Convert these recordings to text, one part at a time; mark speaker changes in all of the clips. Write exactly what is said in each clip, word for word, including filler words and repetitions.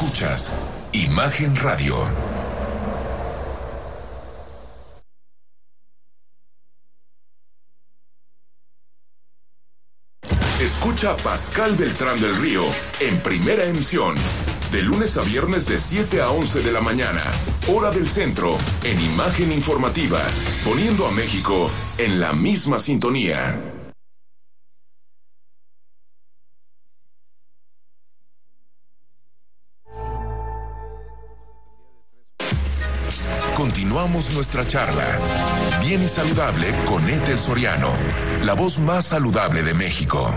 Speaker 1: Escuchas Imagen Radio. Escucha a Pascal Beltrán del Río en Primera Emisión, de lunes a viernes de siete a once de la mañana, hora del centro, en Imagen Informativa, poniendo a México en la misma sintonía. Continuamos nuestra charla. Bien y saludable con Ethel Soriano, la voz más saludable de México.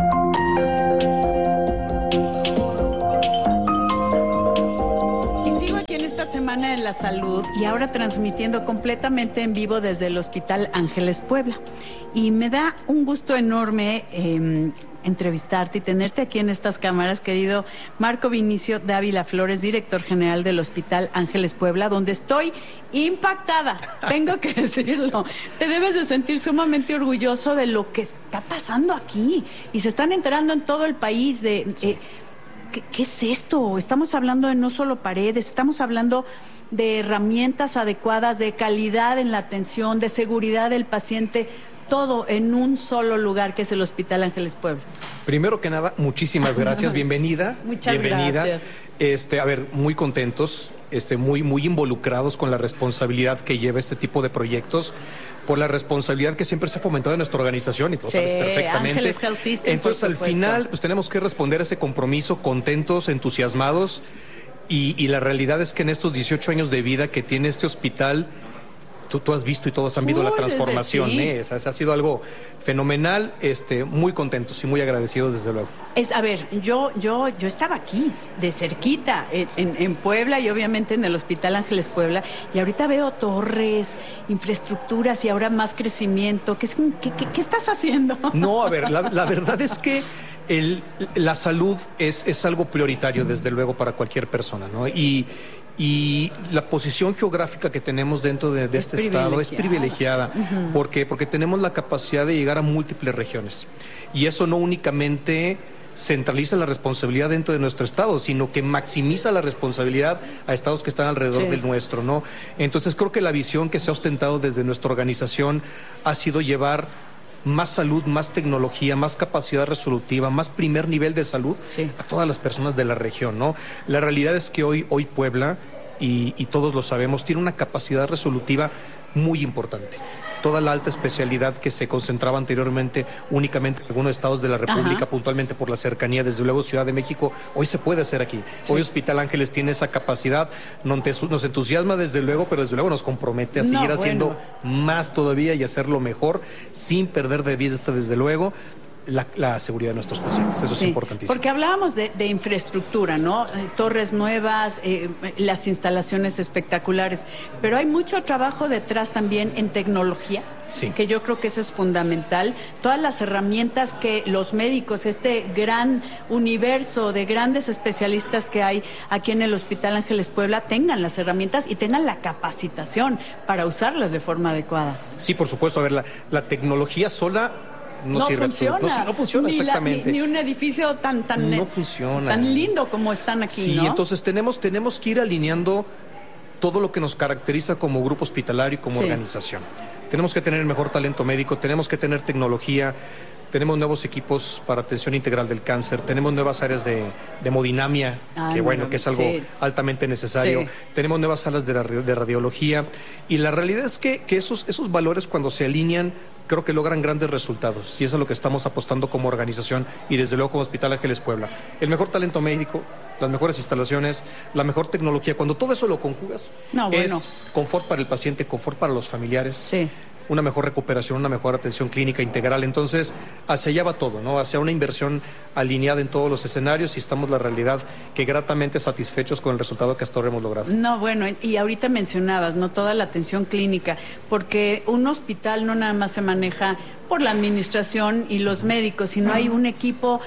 Speaker 2: Y sigo aquí en esta Semana de la Salud y ahora transmitiendo completamente en vivo desde el Hospital Ángeles Puebla. Y me da un gusto enorme eh, entrevistarte y tenerte aquí en estas cámaras, querido Marco Vinicio Dávila Flores, director general del Hospital Ángeles Puebla, donde estoy impactada, tengo que decirlo. Te debes de sentir sumamente orgulloso de lo que está pasando aquí y se están enterando en todo el país de eh, ¿qué, qué es esto? Estamos hablando de no solo paredes, estamos hablando de herramientas adecuadas, de calidad en la atención, de seguridad del paciente, todo en un solo lugar, que es el Hospital Ángeles Puebla.
Speaker 3: Primero que nada, muchísimas gracias, bienvenida.
Speaker 2: Muchas
Speaker 3: bienvenida.
Speaker 2: gracias.
Speaker 3: Este, a ver, muy contentos, este, muy, muy involucrados con la responsabilidad que lleva este tipo de proyectos, por la responsabilidad que siempre se ha fomentado en nuestra organización, y tú lo
Speaker 2: sí,
Speaker 3: sabes perfectamente.
Speaker 2: Ángeles Health System,
Speaker 3: entonces, al final, pues tenemos que responder a ese compromiso, contentos, entusiasmados, y, y la realidad es que en estos dieciocho años de vida que tiene este hospital, Tú, tú has visto y todos han visto Uy, la transformación, desde, sí. ¿eh? Esa, ha sido algo fenomenal, este, muy contentos y muy agradecidos desde luego.
Speaker 2: Es, a ver, yo, yo, yo estaba aquí, de cerquita, en, en, en Puebla y obviamente en el Hospital Ángeles Puebla, y ahorita veo torres, infraestructuras y ahora más crecimiento. ¿Qué, qué, qué, qué estás haciendo?
Speaker 3: No, a ver, la, la verdad es que el, la salud es, es algo prioritario, desde luego, para cualquier persona, ¿no? Y Y la posición geográfica que tenemos dentro de, de este estado es privilegiada. Uh-huh. ¿Por qué? Porque tenemos la capacidad de llegar a múltiples regiones. Y eso no únicamente centraliza la responsabilidad dentro de nuestro estado, sino que maximiza la responsabilidad a estados que están alrededor sí. del nuestro, ¿no? Entonces creo que la visión que se ha ostentado desde nuestra organización ha sido llevar más salud, más tecnología, más capacidad resolutiva, más primer nivel de salud sí. a todas las personas de la región, ¿no? La realidad es que hoy, hoy Puebla, y, y todos lo sabemos, tiene una capacidad resolutiva muy importante. Toda la alta especialidad que se concentraba anteriormente únicamente en algunos estados de la República, Ajá. puntualmente por la cercanía, desde luego Ciudad de México, hoy se puede hacer aquí. Sí. Hoy Hospital Ángeles tiene esa capacidad, nos entusiasma desde luego, pero desde luego nos compromete a seguir no, bueno. haciendo más todavía y hacerlo mejor, sin perder de vista desde luego La, la seguridad de nuestros pacientes. Eso sí, es importantísimo.
Speaker 2: Porque hablábamos de, de infraestructura, ¿no? Eh, torres nuevas, eh, las instalaciones espectaculares, pero hay mucho trabajo detrás también en tecnología, sí. que yo creo que eso es fundamental. Todas las herramientas que los médicos, este gran universo de grandes especialistas que hay aquí en el Hospital Ángeles Puebla, tengan las herramientas y tengan la capacitación para usarlas de forma adecuada.
Speaker 3: Sí, por supuesto. A ver, la, la tecnología sola No,
Speaker 2: no
Speaker 3: sirve
Speaker 2: funciona,
Speaker 3: no, no funciona
Speaker 2: ni
Speaker 3: exactamente.
Speaker 2: La, ni, ni un edificio tan tan
Speaker 3: no funciona.
Speaker 2: tan lindo como están aquí,
Speaker 3: sí,
Speaker 2: ¿no?
Speaker 3: entonces tenemos tenemos que ir alineando todo lo que nos caracteriza como grupo hospitalario y como sí. organización. Tenemos que tener el mejor talento médico, tenemos que tener tecnología, tenemos nuevos equipos para atención integral del cáncer, tenemos nuevas áreas de, de hemodinamia, ah, que bueno, que es algo sí. altamente necesario, sí. tenemos nuevas salas de, de radiología, y la realidad es que, que esos, esos valores, cuando se alinean, creo que logran grandes resultados, y eso es lo que estamos apostando como organización y desde luego como Hospital Ángeles Puebla. El mejor talento médico, las mejores instalaciones, la mejor tecnología, cuando todo eso lo conjugas, no, bueno. es confort para el paciente, confort para los familiares, sí. una mejor recuperación, una mejor atención clínica integral. Entonces, hacia allá va todo, ¿no? Hacia una inversión alineada en todos los escenarios, y estamos, la realidad, que gratamente satisfechos con el resultado que hasta ahora hemos logrado.
Speaker 2: No, bueno, y ahorita mencionabas, ¿no? Toda la atención clínica, porque un hospital no nada más se maneja por la administración y los médicos, sino hay un equipo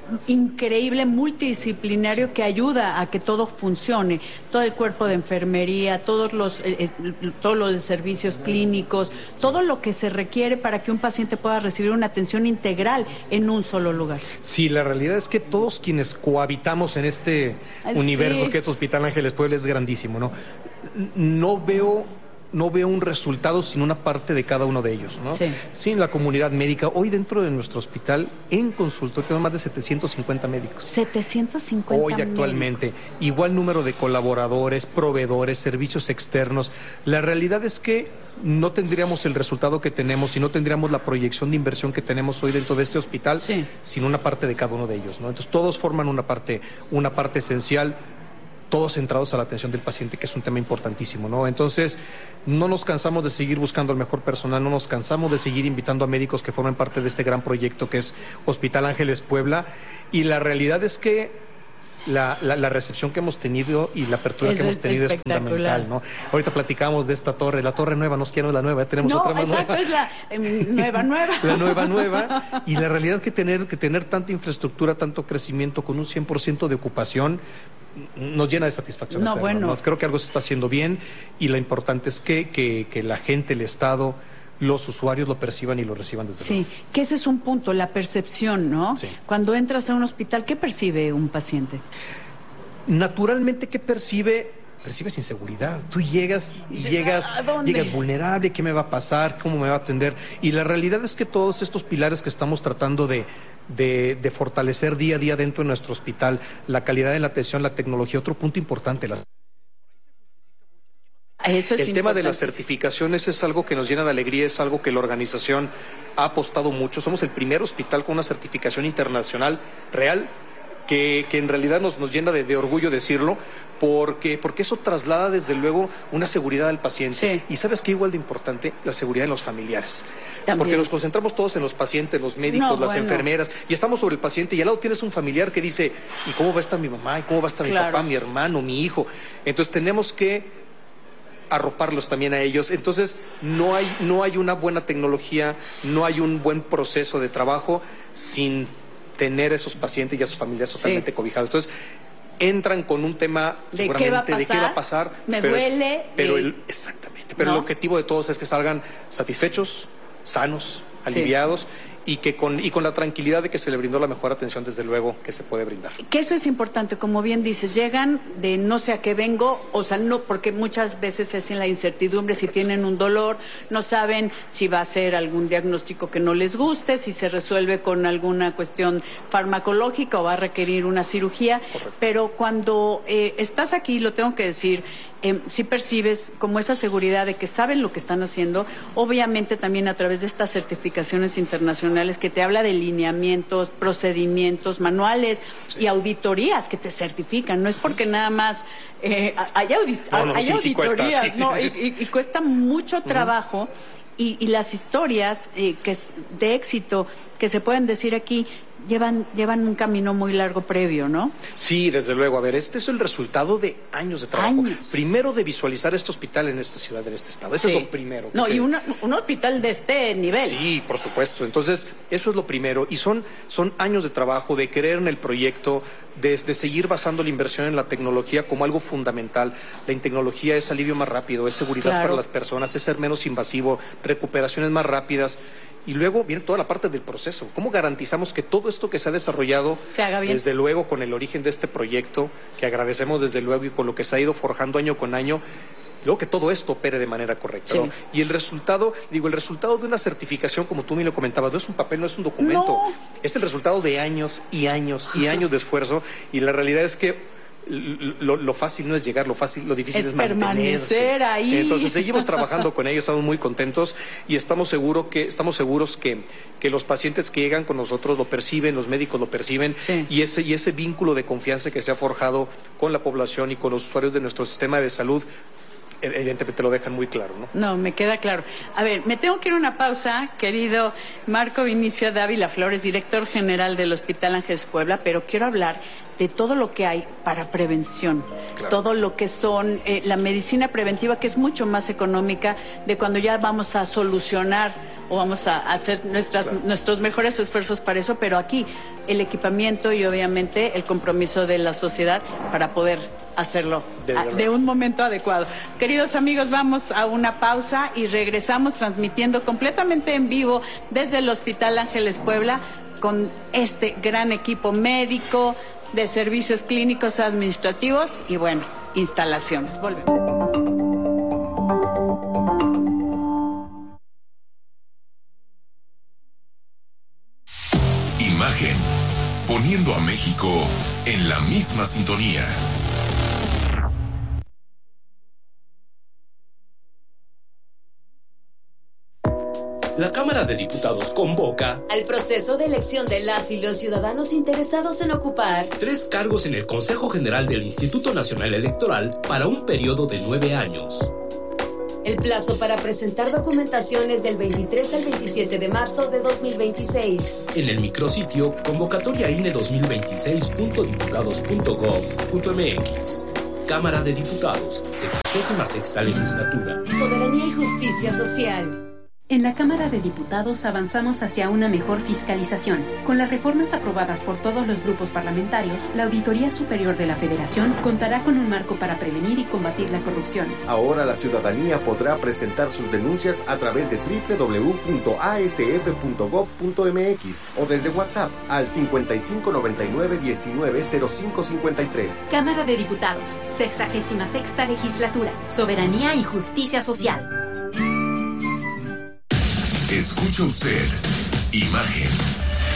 Speaker 2: increíble multidisciplinario que ayuda a que todo funcione, todo el cuerpo de enfermería, todos los eh, todos los servicios clínicos, todo lo que se requiere para que un paciente pueda recibir una atención integral en un solo lugar.
Speaker 3: Sí, la realidad es que todos quienes cohabitamos en este
Speaker 2: Ay,
Speaker 3: universo
Speaker 2: sí.
Speaker 3: que es Hospital Ángeles Puebla es grandísimo, ¿no? No veo no veo un resultado sin una parte de cada uno de ellos, ¿no?
Speaker 2: Sí.
Speaker 3: Sin la comunidad médica. Hoy dentro de nuestro hospital, en consultorio, tenemos más de setecientos cincuenta médicos.
Speaker 2: setecientos cincuenta
Speaker 3: Hoy actualmente,
Speaker 2: médicos.
Speaker 3: Igual número de colaboradores, proveedores, servicios externos. La realidad es que no tendríamos el resultado que tenemos y no tendríamos la proyección de inversión que tenemos hoy dentro de este hospital
Speaker 2: Sí.
Speaker 3: sin una parte de cada uno de ellos, ¿no? Entonces todos forman una parte, una parte esencial, todos centrados a la atención del paciente, que es un tema importantísimo, ¿no? Entonces, no nos cansamos de seguir buscando el mejor personal, no nos cansamos de seguir invitando a médicos que formen parte de este gran proyecto que es Hospital Ángeles Puebla, y la realidad es que La, la, la recepción que hemos tenido y la apertura
Speaker 2: Es
Speaker 3: que hemos tenido es fundamental, ¿no? Ahorita platicamos de esta torre, la torre nueva, nos quiero la nueva, ya tenemos
Speaker 2: No,
Speaker 3: otra más
Speaker 2: exacto,
Speaker 3: nueva.
Speaker 2: es la eh, nueva nueva.
Speaker 3: La nueva nueva, y la realidad es que tener, que tener tanta infraestructura, tanto crecimiento con un cien por ciento de ocupación nos llena de satisfacción.
Speaker 2: No,
Speaker 3: hacerlo,
Speaker 2: bueno.
Speaker 3: ¿no? Creo que algo se está haciendo bien y lo importante es que, que, que la gente, el Estado, los usuarios lo perciban y lo reciban desde
Speaker 2: Sí,
Speaker 3: luego.
Speaker 2: que ese es un punto, la percepción, ¿no?
Speaker 3: Sí.
Speaker 2: Cuando entras a un hospital, ¿qué percibe un paciente?
Speaker 3: Naturalmente, ¿qué percibe? Percibes inseguridad. Tú llegas y
Speaker 2: Dices,
Speaker 3: llegas,
Speaker 2: ¿a dónde?
Speaker 3: llegas vulnerable, ¿qué me va a pasar? ¿Cómo me va a atender? Y la realidad es que todos estos pilares que estamos tratando de, de, de fortalecer día a día dentro de nuestro hospital, la calidad de la atención, la tecnología, otro punto importante, las
Speaker 2: Eso es
Speaker 3: El tema de las
Speaker 2: importante.
Speaker 3: certificaciones es algo que nos llena de alegría, es algo que la organización ha apostado mucho. Somos el primer hospital con una certificación internacional real, que, que en realidad nos, nos llena de, de orgullo decirlo, porque, porque eso traslada desde luego una seguridad al paciente.
Speaker 2: Sí.
Speaker 3: Y ¿sabes qué? Igual de importante, la seguridad en los familiares.
Speaker 2: También.
Speaker 3: Porque nos concentramos todos en los pacientes, los médicos,
Speaker 2: No,
Speaker 3: las
Speaker 2: bueno.
Speaker 3: enfermeras, y estamos sobre el paciente, y al lado tienes un familiar que dice, ¿y cómo va a estar mi mamá? ¿Y cómo va a estar mi
Speaker 2: Claro.
Speaker 3: papá, mi hermano, mi hijo? Entonces tenemos que arroparlos también a ellos. Entonces no hay, no hay una buena tecnología, no hay un buen proceso de trabajo sin tener a esos pacientes y a sus familias totalmente
Speaker 2: Sí.
Speaker 3: cobijados. Entonces entran con un tema
Speaker 2: ¿De
Speaker 3: seguramente
Speaker 2: qué va a
Speaker 3: de qué
Speaker 2: pasar?
Speaker 3: va a pasar.
Speaker 2: Me
Speaker 3: pero es-
Speaker 2: duele,
Speaker 3: pero
Speaker 2: eh,
Speaker 3: el, exactamente. Pero
Speaker 2: ¿no?
Speaker 3: el objetivo de todos es que salgan satisfechos, sanos,
Speaker 2: Sí.
Speaker 3: aliviados, y que con, y con la tranquilidad de que se le brindó la mejor atención, desde luego, que se puede brindar.
Speaker 2: Que eso es importante, como bien dices, llegan de no sé a qué vengo, o sea, no, porque muchas veces es en la incertidumbre si tienen un dolor, no saben si va a ser algún diagnóstico que no les guste, si se resuelve con alguna cuestión farmacológica o va a requerir una cirugía,
Speaker 3: Correcto.
Speaker 2: pero cuando eh, estás aquí, lo tengo que decir, eh, sí percibes como esa seguridad de que saben lo que están haciendo, obviamente también a través de estas certificaciones internacionales que te habla de lineamientos, procedimientos, manuales y auditorías que te certifican. No es porque nada más eh, hay, audi-
Speaker 3: No, no,
Speaker 2: hay
Speaker 3: sí, sí cuesta,
Speaker 2: auditorías,
Speaker 3: sí,
Speaker 2: ¿no?
Speaker 3: sí,
Speaker 2: Y,
Speaker 3: sí.
Speaker 2: y- y cuesta mucho trabajo. Y, y las historias eh, que es de éxito que se pueden decir aquí llevan llevan un camino muy largo previo, ¿no?
Speaker 3: Sí, desde luego. A ver, este es el resultado de años de trabajo.
Speaker 2: Años.
Speaker 3: Primero, de visualizar este hospital en esta ciudad, en este estado. Eso
Speaker 2: Sí.
Speaker 3: es lo primero. que
Speaker 2: No,
Speaker 3: se-
Speaker 2: y una- un hospital de este nivel.
Speaker 3: Sí, por supuesto. Entonces, eso es lo primero. Y son, son años de trabajo, de creer en el proyecto, de, de seguir basando la inversión en la tecnología como algo fundamental. La tecnología es alivio más rápido, es seguridad
Speaker 2: Claro.
Speaker 3: para las personas, es ser menos invasivo, recuperaciones más rápidas. Y luego viene toda la parte del proceso. ¿Cómo garantizamos que todo esto que se ha desarrollado,
Speaker 2: Se haga bien.
Speaker 3: desde luego con el origen de este proyecto, que agradecemos desde luego y con lo que se ha ido forjando año con año, luego que todo esto opere de manera correcta,
Speaker 2: Sí.
Speaker 3: ¿no? Y el resultado, digo, el resultado de una certificación, como tú me lo comentabas, no es un papel, no es un documento,
Speaker 2: No.
Speaker 3: es el resultado de años y años y años de esfuerzo, y la realidad es que lo, lo fácil no es llegar, lo fácil, lo difícil
Speaker 2: Es
Speaker 3: es, mantenerse.
Speaker 2: permanecer ahí.
Speaker 3: Entonces seguimos trabajando con ellos, estamos muy contentos y estamos seguro que estamos seguros que, que los pacientes que llegan con nosotros lo perciben, los médicos lo perciben,
Speaker 2: Sí.
Speaker 3: y ese y ese vínculo de confianza que se ha forjado con la población y con los usuarios de nuestro sistema de salud evidentemente lo dejan muy claro, ¿no?
Speaker 2: No, me queda claro. A ver, me tengo que ir a una pausa, querido Marco Vinicio Dávila Flores, director general del Hospital Ángeles Puebla, pero quiero hablar de todo lo que hay para prevención, claro. Todo lo que son eh, la medicina preventiva, que es mucho más económica de cuando ya vamos a solucionar o vamos a hacer nuestras, claro. nuestros mejores esfuerzos para eso, pero aquí el equipamiento y obviamente el compromiso de la sociedad para poder hacerlo de, a, de un momento adecuado. Queridos amigos, vamos a una pausa y regresamos transmitiendo completamente en vivo desde el Hospital Ángeles Puebla con este gran equipo médico, de servicios clínicos administrativos y, bueno, instalaciones. Volvemos.
Speaker 1: Imagen, poniendo a México en la misma sintonía.
Speaker 4: La Cámara de Diputados convoca
Speaker 5: al proceso de elección de las y los ciudadanos interesados en ocupar
Speaker 4: tres cargos en el Consejo General del Instituto Nacional Electoral para un periodo de nueve años.
Speaker 5: El plazo para presentar documentación es del veintitrés al veintisiete de marzo de dos mil veintiséis.
Speaker 4: En el micrositio convocatoria I N E dos mil veintiséis punto diputados punto gob punto m x. Cámara de Diputados, sexagésima sexta legislatura.
Speaker 5: Soberanía y justicia social.
Speaker 6: En la Cámara de Diputados avanzamos hacia una mejor fiscalización. Con las reformas aprobadas por todos los grupos parlamentarios, la Auditoría Superior de la Federación contará con un marco para prevenir y combatir la corrupción.
Speaker 7: Ahora la ciudadanía podrá presentar sus denuncias a través de doble u doble u doble u punto a s f punto gob punto m x o desde WhatsApp al cincuenta y cinco noventa y nueve diecinueve cero cinco cincuenta y tres.
Speaker 6: Cámara de Diputados, sexagésima sexta legislatura. Soberanía y justicia social.
Speaker 1: Escucha usted Imagen,